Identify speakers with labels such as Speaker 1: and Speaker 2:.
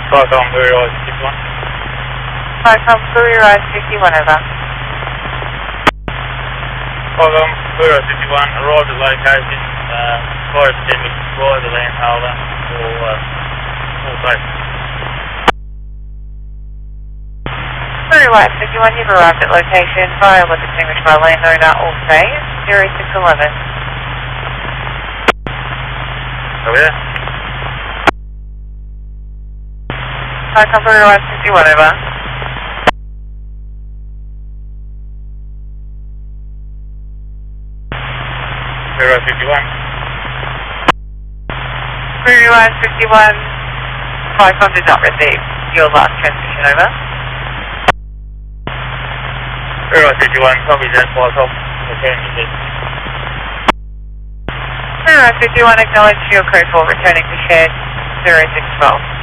Speaker 1: Qualcomm Blue Rise 51.
Speaker 2: Qualcomm Blue Rise 51, over.
Speaker 1: Qualcomm Blue Rise 51, arrived at location, fire extinguished, fire the land holder, all safe.
Speaker 2: Blue Rise 51, you've arrived at location, fire was extinguished by landowner, all safe, 0611.
Speaker 1: Over there.
Speaker 2: Qualcomm Blue Rise 51, over.
Speaker 1: Blue Rise 51.
Speaker 2: Blue Rise 51, Qualcomm did not receive your last transmission, over.
Speaker 1: Blue Rise 51, copy that, Qualcomm, return to this.
Speaker 2: Blue Rise 51, acknowledge your code for returning to shared 0612.